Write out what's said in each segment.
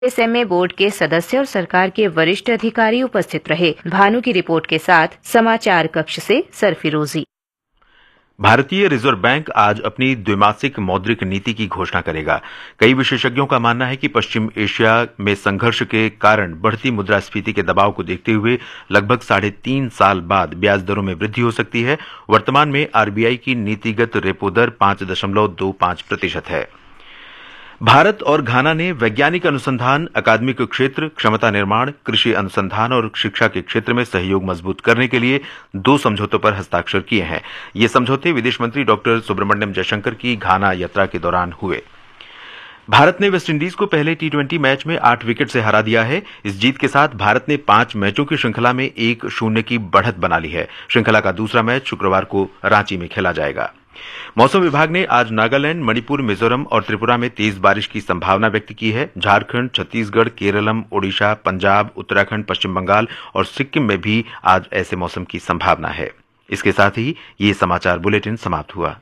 SMA board के सदस्य और सरकार के वरिष्ठ अधिकारी उपस्थित रहे। भानु की रिपोर्ट के साथ समाचार कक्ष से सरफिरोजी। भारतीय रिजर्व बैंक आज अपनी द्विमासिक मौद्रिक नीति की घोषणा करेगा। कई विशेषज्ञों का मानना है कि पश्चिम एशिया में संघर्ष के कारण बढ़ती मुद्रास्फीति के दबाव को देखते हुए लगभग 3.5 साल बाद ब्याज दरों में वृद्धि हो सकती है। वर्तमान में आरबीआई की नीतिगत रेपो दर 5.25% है। भारत और घाना ने वैज्ञानिक अनुसंधान, अकादमिक क्षेत्र, क्षमता निर्माण, कृषि अनुसंधान और शिक्षा के क्षेत्र में सहयोग मजबूत करने के लिए 2 समझौतों पर हस्ताक्षर किए हैं। ये समझौते विदेश मंत्री डॉक्टर सुब्रमण्यम जयशंकर की घाना यात्रा के दौरान हुए। भारत ने वेस्टइंडीज को पहले टी20 मैच में 8 विकेट से हरा दिया है। इस जीत के साथ भारत ने 5 मैचों की श्रृंखला में 1-0 की बढ़त बना ली है। श्रृंखला का दूसरा मैच शुक्रवार को रांची में खेला जाएगा। मौसम विभाग ने आज नागालैंड, मणिपुर, मिजोरम और त्रिपुरा में तेज बारिश की संभावना व्यक्त की है। झारखंड, छत्तीसगढ़, केरलम, ओडिशा, पंजाब, उत्तराखंड, पश्चिम बंगाल और सिक्किम में भी आज ऐसे मौसम की संभावना है। इसके साथ ही ये समाचार बुलेटिन समाप्त हुआ।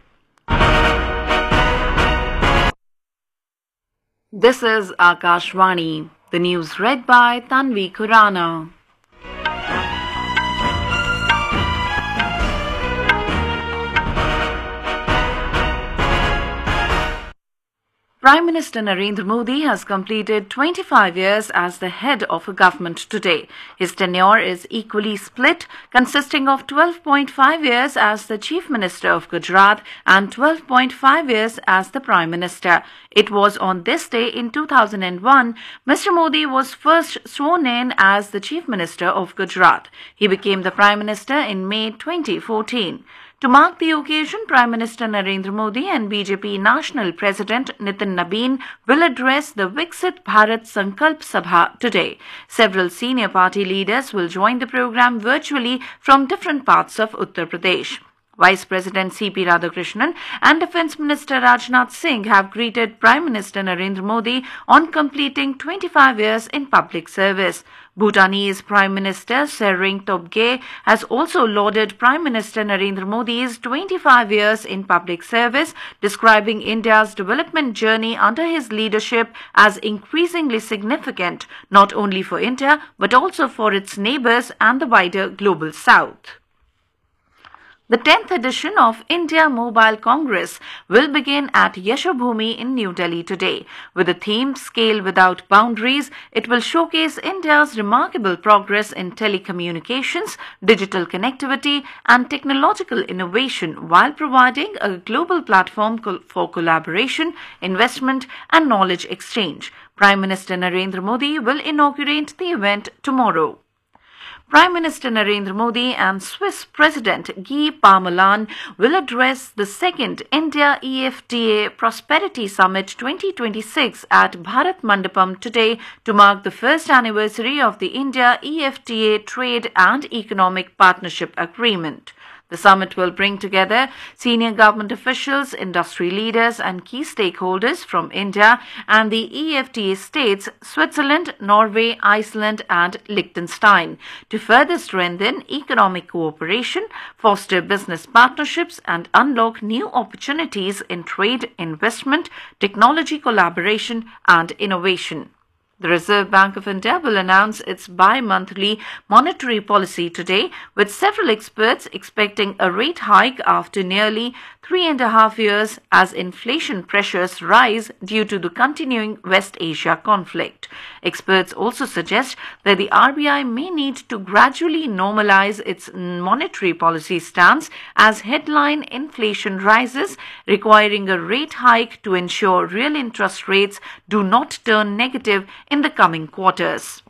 This is Akashvani. The news read by Tanvi Khurana. Prime Minister Narendra Modi has completed 25 years as the head of a government today. His tenure is equally split, consisting of 12.5 years as the Chief Minister of Gujarat and 12.5 years as the Prime Minister. It was on this day in 2001, Mr. Modi was first sworn in as the Chief Minister of Gujarat. He became the Prime Minister in May 2014. To mark the occasion, Prime Minister Narendra Modi and BJP National President Nitin Nabin will address the Viksit Bharat Sankalp Sabha today. Several senior party leaders will join the program virtually from different parts of Uttar Pradesh. Vice President C.P. Radhakrishnan and Defence Minister Rajnath Singh have greeted Prime Minister Narendra Modi on completing 25 years in public service. Bhutanese Prime Minister Tshering Tobgay has also lauded Prime Minister Narendra Modi's 25 years in public service, describing India's development journey under his leadership as increasingly significant, not only for India but also for its neighbours and the wider global south. The 10th edition of India Mobile Congress will begin at Yashobhoomi in New Delhi today. With the theme Scale Without Boundaries, it will showcase India's remarkable progress in telecommunications, digital connectivity and technological innovation while providing a global platform for collaboration, investment and knowledge exchange. Prime Minister Narendra Modi will inaugurate the event tomorrow. Prime Minister Narendra Modi and Swiss President Guy Parmelin will address the second India EFTA Prosperity Summit 2026 at Bharat Mandapam today to mark the first anniversary of the India EFTA Trade and Economic Partnership Agreement. The summit will bring together senior government officials, industry leaders and key stakeholders from India and the EFTA states Switzerland, Norway, Iceland and Liechtenstein to further strengthen economic cooperation, foster business partnerships and unlock new opportunities in trade, investment, technology collaboration and innovation. The Reserve Bank of India will announce its bi-monthly monetary policy today, with several experts expecting a rate hike after nearly 3.5 years as inflation pressures rise due to the continuing West Asia conflict. Experts also suggest that the RBI may need to gradually normalize its monetary policy stance as headline inflation rises, requiring a rate hike to ensure real interest rates do not turn negative in the coming quarters.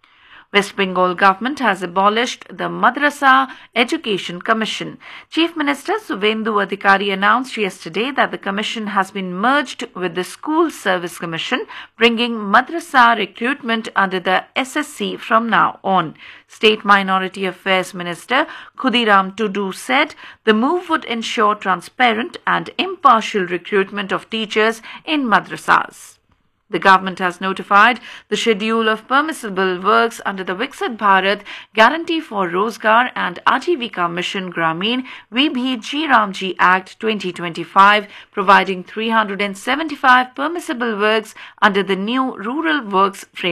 West Bengal government has abolished the Madrasa Education Commission. Chief Minister Suvendu Adhikari announced yesterday that the commission has been merged with the School Service Commission, bringing Madrasa recruitment under the SSC from now on. State Minority Affairs Minister Khudiram Tudu said the move would ensure transparent and impartial recruitment of teachers in madrasas. The government has notified the schedule of permissible works under the Viksit Bharat Guarantee for Rozgar and Ajivika Mission Gramin VBG Ramji Act 2025, providing 375 permissible works under the new Rural Works Framework.